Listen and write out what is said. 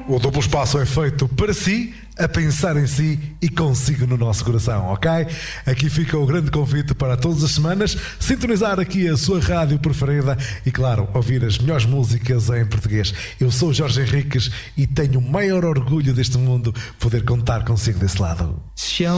O duplo espaço é feito para si, a pensar em si e consigo no nosso coração, ok? Aqui fica o grande convite para todas as semanas sintonizar aqui a sua rádio preferida e, claro, ouvir as melhores músicas em português. Eu sou Jorge Henriques e tenho o maior orgulho deste mundo poder contar consigo desse lado.